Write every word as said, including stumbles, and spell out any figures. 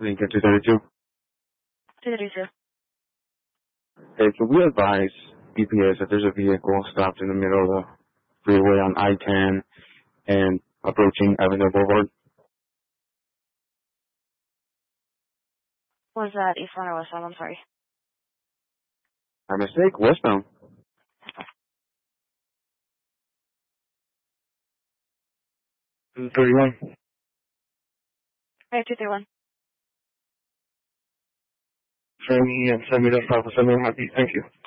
Lincoln two thirty-two. two thirty-two. Hey, can we advise E P S that there's a vehicle stopped in the middle of the freeway on I ten and approaching Avondale Boulevard? Was that eastbound or westbound? I'm sorry. My mistake, westbound. two thirty-one. Hey, two thirty-one. Send me and send me the stop. Send me happy. Thank you.